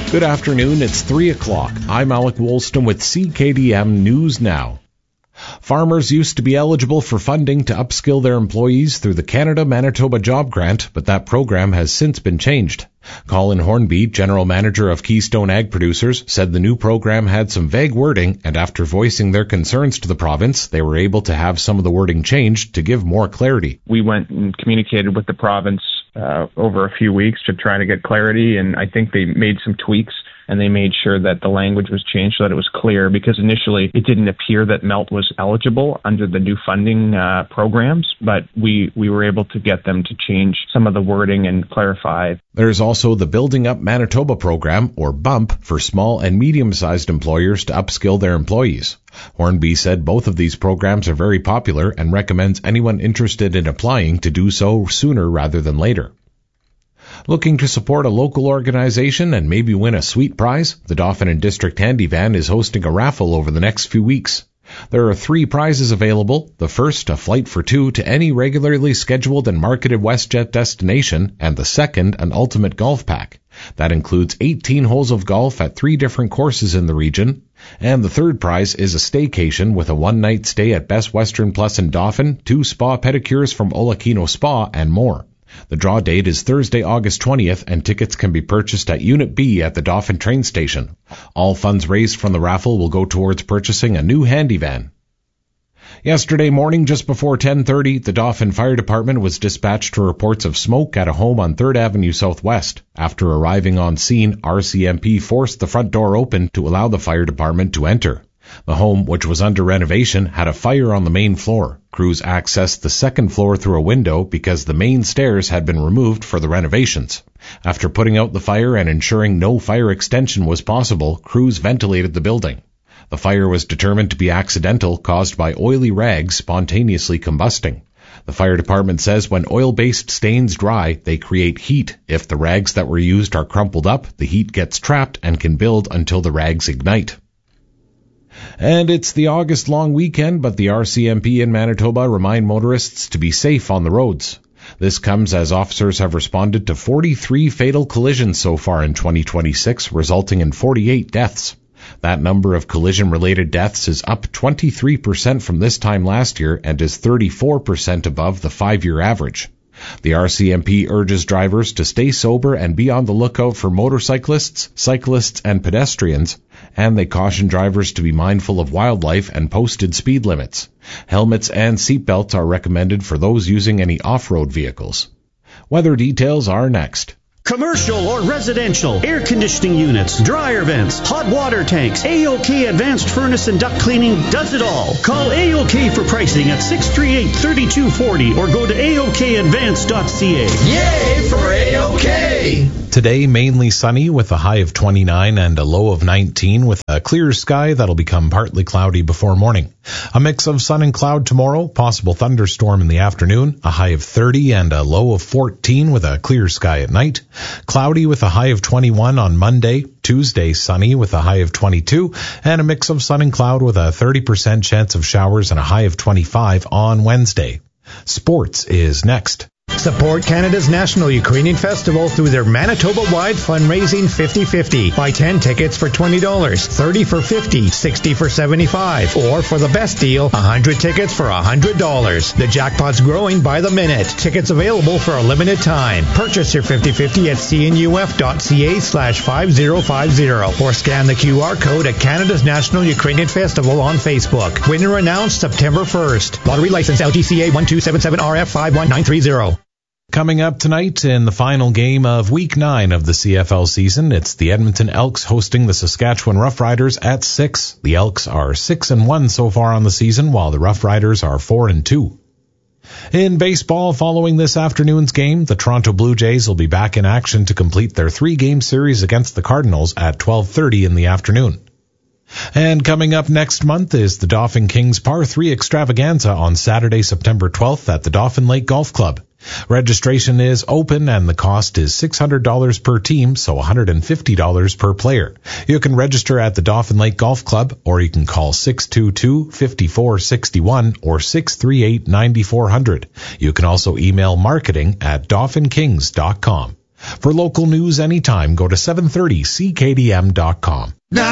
Good afternoon, it's 3 o'clock. I'm Alec Woolston with CKDM News Now. Farmers used to be eligible for funding to upskill their employees through the Canada-Manitoba Job Grant, but that program has since been changed. Colin Hornby, General Manager of Keystone Ag Producers, said the new program had some vague wording, and after voicing their concerns to the province, they were able to have some of the wording changed to give more clarity. We went and communicated with the province over a few weeks to try to get clarity, and I think they made some tweaks. And they made sure that the language was changed so that it was clear, because initially it didn't appear that MELT was eligible under the new funding programs, but we were able to get them to change some of the wording and clarify. There's also the Building Up Manitoba program, or BUMP, for small and medium-sized employers to upskill their employees. Hornby said both of these programs are very popular and recommends anyone interested in applying to do so sooner rather than later. Looking to support a local organization and maybe win a sweet prize? The Dauphin and District Handy Van is hosting a raffle over the next few weeks. There are 3 prizes available. The first, a flight for 2 to any regularly scheduled and marketed WestJet destination, and the second, an ultimate golf pack. That includes 18 holes of golf at 3 different courses in the region. And the third prize is a staycation with a one-night stay at Best Western Plus in Dauphin, 2 spa pedicures from Olakino Spa, and more. The draw date is Thursday, August 20th, and tickets can be purchased at Unit B at the Dauphin train station. All funds raised from the raffle will go towards purchasing a new handy van. Yesterday morning, just before 10:30, the Dauphin Fire Department was dispatched to reports of smoke at a home on 3rd Avenue Southwest. After arriving on scene, RCMP forced the front door open to allow the fire department to enter. The home, which was under renovation, had a fire on the main floor. Crews accessed the second floor through a window because the main stairs had been removed for the renovations. After putting out the fire and ensuring no fire extension was possible, crews ventilated the building. The fire was determined to be accidental, caused by oily rags spontaneously combusting. The fire department says when oil-based stains dry, they create heat. If the rags that were used are crumpled up, the heat gets trapped and can build until the rags ignite. And it's the August long weekend, but the RCMP in Manitoba remind motorists to be safe on the roads. This comes as officers have responded to 43 fatal collisions so far in 2026, resulting in 48 deaths. That number of collision-related deaths is up 23% from this time last year and is 34% above the 5-year average. The RCMP urges drivers to stay sober and be on the lookout for motorcyclists, cyclists, and pedestrians, and they caution drivers to be mindful of wildlife and posted speed limits. Helmets and seatbelts are recommended for those using any off-road vehicles. Weather details are next. Commercial or residential, air conditioning units, dryer vents, hot water tanks, AOK Advanced Furnace and Duct Cleaning does it all. Call AOK for pricing at 638-3240 or go to aokadvanced.ca. Yay for AOK! Today, mainly sunny with a high of 29 and a low of 19 with a clear sky that'll become partly cloudy before morning. A mix of sun and cloud tomorrow, possible thunderstorm in the afternoon, a high of 30 and a low of 14 with a clear sky at night. Cloudy with a high of 21 on Monday. Tuesday, sunny with a high of 22 and a mix of sun and cloud with a 30% chance of showers and a high of 25 on Wednesday. Sports is next. Support Canada's National Ukrainian Festival through their Manitoba-wide fundraising 50-50. Buy 10 tickets for $20, 30 for $50, 60 for $75, or for the best deal, 100 tickets for $100. The jackpot's growing by the minute. Tickets available for a limited time. Purchase your 50-50 at cnuf.ca/5050 or scan the QR code at Canada's National Ukrainian Festival on Facebook. Winner announced September 1st. Lottery license LGCA 1277RF51930. Coming up tonight in the final game of Week 9 of the CFL season, it's the Edmonton Elks hosting the Saskatchewan Roughriders at 6. The Elks are 6-1 so far on the season, while the Roughriders are 4-2. In baseball, following this afternoon's game, the Toronto Blue Jays will be back in action to complete their 3-game series against the Cardinals at 12:30 in the afternoon. And coming up next month is the Dauphin Kings Par 3 Extravaganza on Saturday, September 12th at the Dauphin Lake Golf Club. Registration is open and the cost is $600 per team, so $150 per player. You can register at the Dauphin Lake Golf Club, or you can call 622-5461 or 638-9400. You can also email marketing@dauphinkings.com. For local news anytime, go to 730ckdm.com.